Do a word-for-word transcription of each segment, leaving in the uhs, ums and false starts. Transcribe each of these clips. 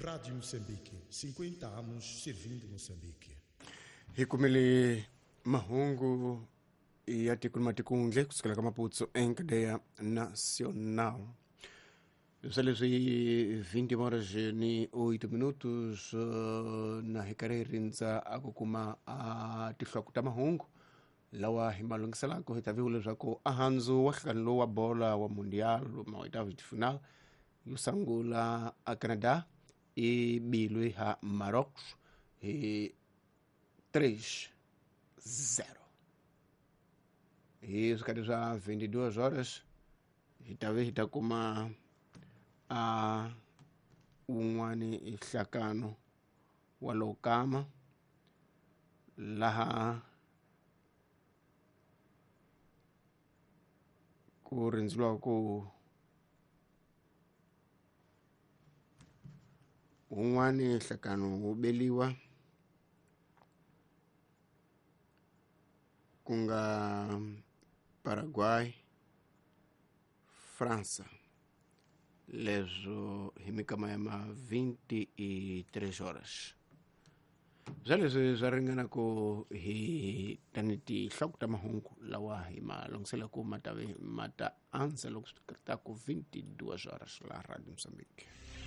Rádio Moçambique, cinquenta anos servindo Moçambique. Hikumili mahungu ya tikunmatikundle kusikala kama putso em cadeia nacional. Salesui vinte horas ni oito minutos uh, na hikareerinza akukuma a tihlakuta mahungu lawa himalungisalako hitaviule zako ahanzu wahikanlo wa bola wa mundial mawaitavu final yusangula a Canadá e bilwe ha Marrocos e três zero. E os caras já vinte e duas horas hitave hitakuma a unwani ihlakano walokama laha kurinzilwa ku unwani ihlakano ubeliwa kunga Paraguai, França. Leso himikamayama vinte e três horas. Zalezo zaringana ko hi taniti hlokta mahungu lawa hima longsela ko matawe mata ansa lokta ko vinte e duas horas la Rádio Moçambique.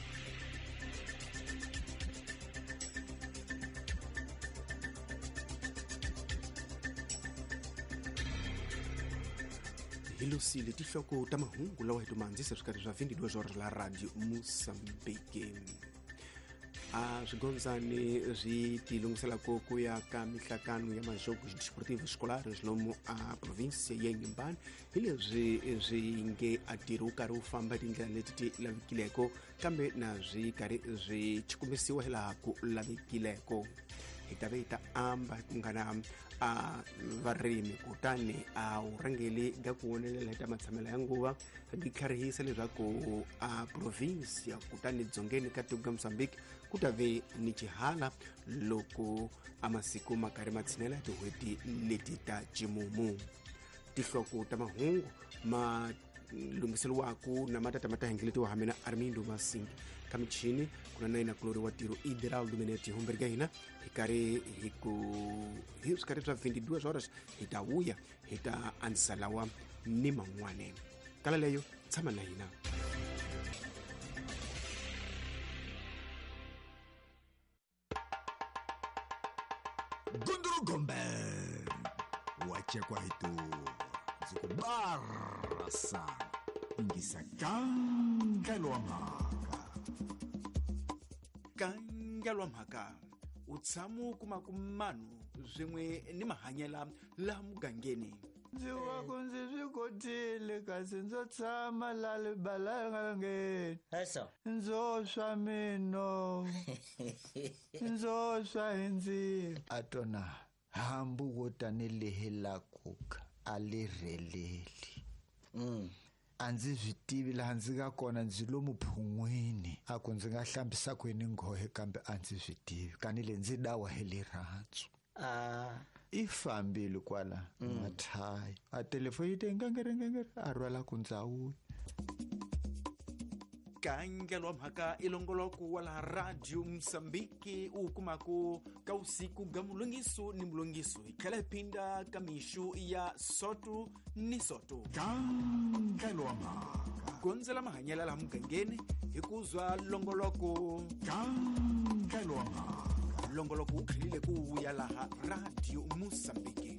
Hilo sili tihloko tamahungu lawa hitumanzisa zvikati zva vinte e duas horas la Rádio Moçambique. A zvigonzani zvitilungiselako kuyaka mihlakano ya majogos desportivos escolares lomo a província ya Inhambane hilezvi zvinge atiri ukari ufamba tindlela leti lavikileko kambe na zvikari zvichikumisiwa hilako lavikileko hitave hita amba kungana a varimi kutani a urangeli ga kuonelela hita matsamela ya nguva gikharihisa leswaku a província kutani dzongeni katiga Moçambique kutave ni chihala loko amasiku makari matsinela tihweti leti ta chimumu tihloko tamahungu ma lungiselwaku na matata matahengileti wa hamena Armindo Masingi kamichini kuna naina Glória Watiro Ideral Dominete Humberga hina hikare hiku hius kare za vinte e duas horas hitauya hita ansalawa ni mangwane kala leyo tsama na hina Gunduru Gombe wache kwa hitu zikubara sana ingisa kangalwa mhaka kangalwa mhaka utsamu kumakumanu zvimwe ni mahanyela la mugangeni ndzi wako ndzi swi kotile kasi ndzo tshama la le balangeni eso ndzo swa mino ndzo swa hindzilo a tona hambu wo tanelehela kuka a le releli mm a ndzi swi tivi laha ndzi nga kona ndzi lo muphun'wini a ku ndzi nga hlambisa kweni nghohe kambe a ndzi swi tivi kanile ndzi dawa hi le rantsu ah i fambile kwala mathayi a telefoni yi te ngangerengengere a rhwala ku ndzawuyi kangalwa mhaka ilongoloko wala Radio Moçambique ukumako ka usiku ga mulongiso ni mulongiso ikhala ipinda kamishu ya soto ni soto kangalwa mhaka gonzela mahanyela la mugangeni hikuzwa longoloko kangalwa mhaka longoloko ukhalile kuwuya laha Radio Moçambique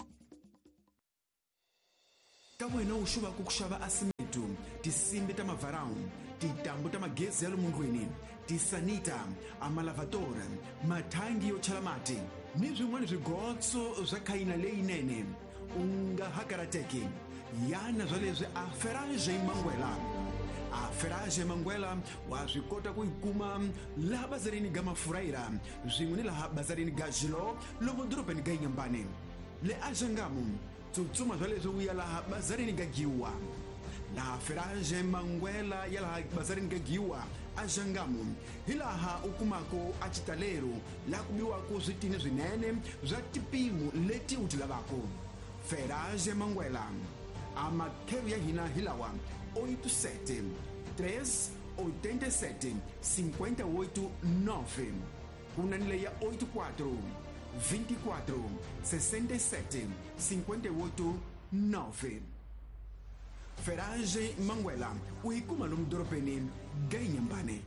kamwena ushuva kukushava asimetu tisimbi ta mavarau titambo ta magezi ya lumungwini tisanita amalavadora mathangi yo chala mati ni zwin'wana swigotso swa khayina leyinene unga hakarateki yana zwa leswi a Ferragem Manguela a Ferragem Manguela wa swi kota ku ikuma laha bazarini ga Mafuraira zwin'we ni laha bazarini ga Jilo lomu dorobeni ga Inhambane le ajangamu tsutsuma zwa leswi uya laha bazarini ga Giwa la Ferragem Manguela ya laha bazarini ga Giwa ajangamu hilaha ukumako achitalero la kubiwako zwitini zwinene zwa tipimu leti utilavako Ferragem Manguela a makhewu ya hina hilawa oito sete três oitenta sete cinquenta e oito nove. Unanile ya oito quatro vinte e quatro sessenta e sete cinquenta e oito nove. Ferragem Manguela, o Ikuma Lumdoropeni, Ganhambane.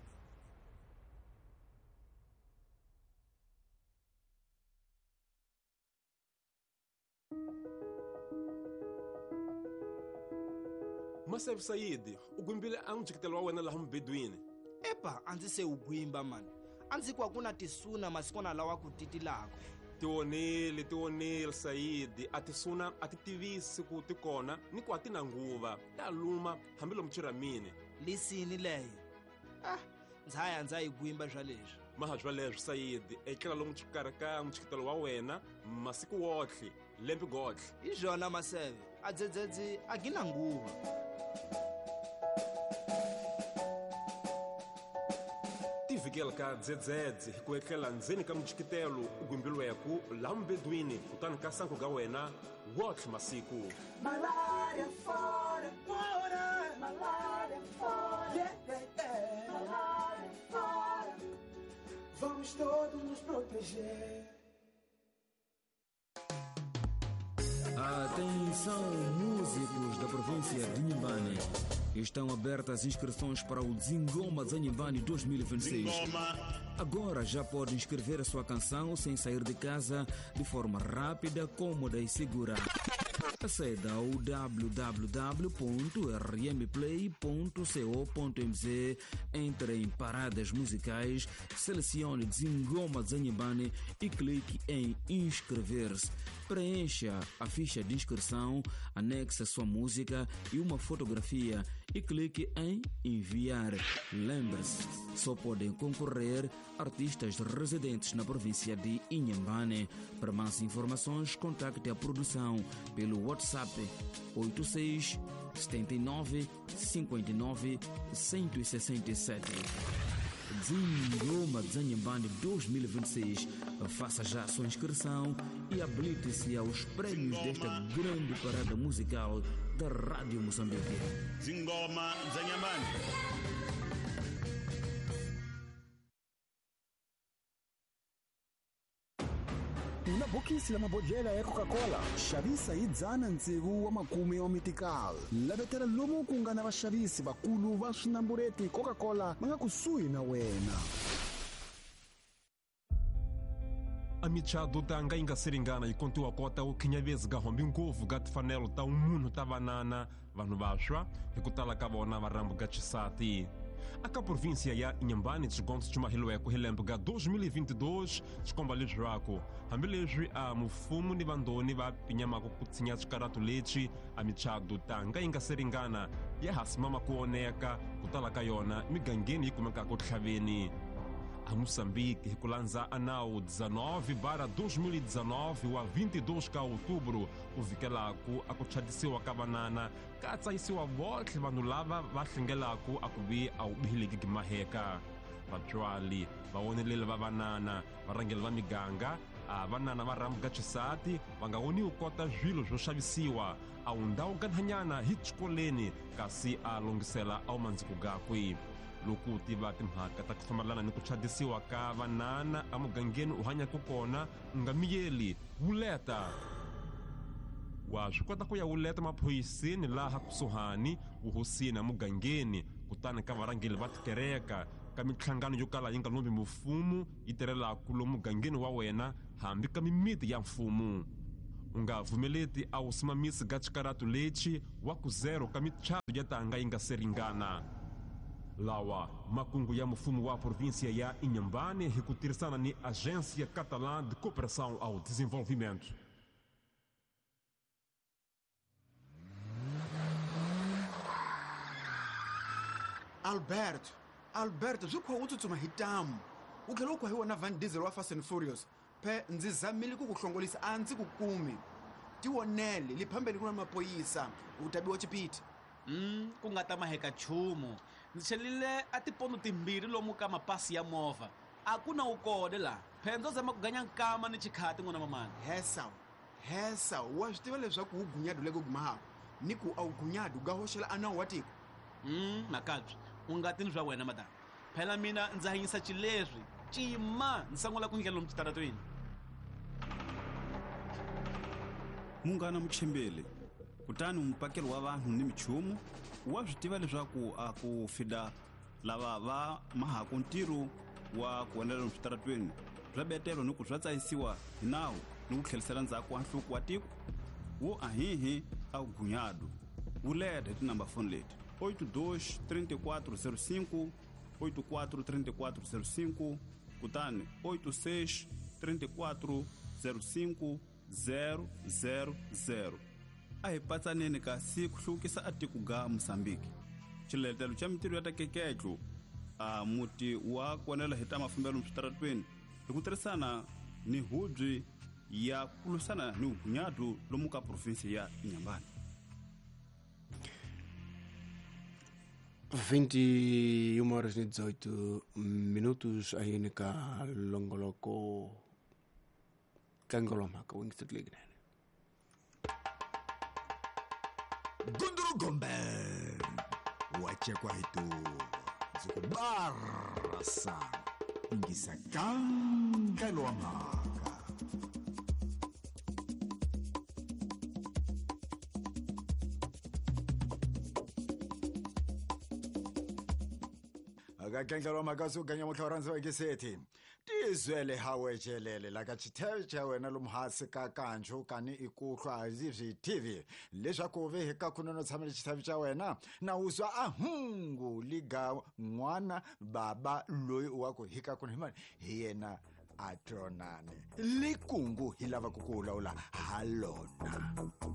Masef Said, ugumbile amjikitelo wa wena lahum Bedouin. Epa, anzi se ugwimba man. Anzi kwa kuna tisuna masikona lawa kutiti lako. Tionele, tionele Said, atisuna atitivisi kutikona ni kwa atina nguva. Ya luma, hambilo mchira mine. Lisini leye. Ah, nzaya nzaya igwimba jwalejo. Maha jwalejo Said, ekela lo mchikaraka mchikitelo wa wena, masiku wotle, lempi gotle. Ijona maseve, adzedzedzi agina nguva. Tivikela ka dzedzedze kuekela nzeni ka mjikitelo ugumbilweku lahum Bedouin utani ka sanko ga wena wotle masiku. Malaria fora, fora, malaria fora, yeah, yeah, yeah. Malaria fora, vamos todos nos proteger. Atenção, músicos da província de Inhambane. Estão abertas inscrições para o Zingoma Zanyimbane dois mil e vinte e seis. Agora já pode inscrever a sua canção sem sair de casa de forma rápida, cômoda e segura. Aceda ao w w w ponto r m play ponto co ponto m z, entre em paradas musicais, selecione Zingoma Zanyimbane e clique em inscrever-se. Preencha a ficha de inscrição, anexe sua música e uma fotografia e clique em enviar. Lembre-se, só podem concorrer artistas residentes na província de Inhambane. Para mais informações, contacte a produção pelo WhatsApp oito seis sete nove cinco nove um seis sete. Zingoma Zanyimbane dois mil e vinte e seis. Faça já a sua inscrição e habilite-se aos prêmios desta grande parada musical da Rádio Moçambique. Zingoma Zanyimbane. Una bokisi la mabodlela ya Coca-Cola xavisa hi dzana ntsevu wa makumi wa mitical. Lavetela lomu ku nga na vaxavisi vakulu va swinambureti Coca-Cola va nga kusuhi na wena. A michado tanga inga seringana e kontua kota o kinyavezi ga hombi ngovu ga tifanelo ta umuntu ta banana vanhu vaxwa hi kutala ka vona varambu ga chisati. Aka província ya Inhambane tigonto chumahilweko hilembo ga dois mil e vinte e dois chikomba lejwako hambilejwi a mufumu ni vandoni va pinyamako kutsinya chikaratu lechi a michado tanga inga seringana ya hasimama kuoneka kutala ka yona migangeni yi kumekako tlhaveni. A Moçambique hikulanza anao dezenove barra dois mil e dezenove wa vinte e dois ka outubro uvikelako akuchadisiwa ka banana ka tsayisiwa votlhe vanhu lava va hlengelako akuvi a ubihileki ki maheka. Vatswali vaoneleli va banana varangeli va miganga a vanana va rambu ga chisati va nga woniwi kota zwilo zwo xavisiwa a undhawu ga nhanyana hi xikoleni kasi a longisela a wumandziko gakwe. Loko tiva timhaka ta ku fambalana ni ku chadisiwa ka vanana a mugangeni u hanyaka kona nga miyeli wuleta wa swi kota ku ya wuleta maphoyiseni laha kusuhani vuhosini a mugangeni kutani ka varangeli va tikereka ka mitlhangano yo kala yi nga lombi mufumu yi tirhelaka lomu mugangeni wa wena hambi ka mimiti ya mfumu. U nga pfumeleti a wusimamisi ga chikaratu lechi wa ku zero ka michado ya tanga yi nga seringana. Lawa makungu ya mufumu wa província ya Inhambane hi ku tirhisana ni Agência Catalã de Cooperação ao Desenvolvimento. Alberto, Alberto, zukho utsutsuma hitamu. Ukhelo kwa hiwa na Van Diesel wa Fast and Furious. Pe ndzizamile ku kuhlongolisa anzi ku kumi. Tiwonele liphambeni kuna mapoyisa utabiwa chipiti. Mm, ku nga ta maheka chumu. Ndzi chelile a tipono timbirhi lomu ka mapasi ya movha. A ku na ukode la. Phenzo zama ku ganya nkama ni chikhati n'wana mamani. Hesa. Hesa, wa swi tiva leswaku wu gunyadu leko gumaha. Ni ku a wu gunyadu ga hoxela anawu wa tiko. Mm, nakabye. u nga tini swa wena madam phela mina ndzi hanyisa chileswi cima ndzi sangula ku nghena lomu xitaratweni. Munghana Muchembele, kutani umphakelo wa vanhu ni michumu wa swi tiva leswaku a ku fida lava va mahaka ntirho wa ku onela lomu xitaratweni bya betelo ni ku bya tsayisiwa hi nawu ni ku tlhelisela ndzhaku wa nhluku wa tiko wo ahihi a gunyado wu leda hi tinambafoni leti oito dois trinta e quatro zero cinco oito quatro trinta e quatro zero cinco kutani oito seis trinta e quatro zero cinco zero zero zero a hi patsaneni kasi ku hluvukisa a tiko ga Mosambiki. Xiletelo xa mitirho ya takeketlo a muti wa konela hi ta mafambelo mswitaratweni hi ku tirhisana ni hubyi ya ku lwisana ni ugunyadu lomu ka provinsi ya Inhambane. vinte e uma horas e dezoito minutos aí na longoloko kangoloma ka wing street league. Gunduru Gombe wache kwa hitu zikubara sana ingisa kangoloma. Akakengelo makasu kanya mothoranzo ngisethi tizwele hawejelele la ka chitecha wena lumhasi ka kanjo kani ikuhlwa izivhi T V leswaku ve he ka kunono tshamela chitavi cha wena na uswa ahungu liga ngwana baba loyi wa ku hika kuna himani yena atronane likungu hilava ku kula ula halona.